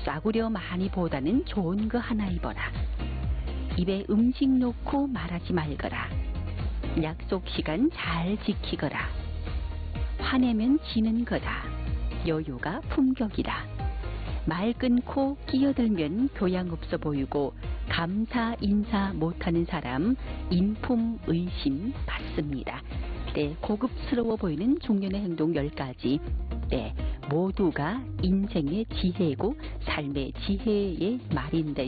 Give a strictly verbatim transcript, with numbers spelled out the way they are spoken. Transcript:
싸구려 많이 보다는 좋은 거 하나 입어라. 입에 음식 놓고 말하지 말거라. 약속 시간 잘 지키거라. 화내면 지는 거다. 여유가 품격이다. 말 끊고 끼어들면 교양 없어 보이고 감사 인사 못하는 사람 인품 의심 받습니다. 네, 고급스러워 보이는 중년의 행동 열 가지. 네, 모두가 인생의 지혜고 삶의 지혜의 말인데요.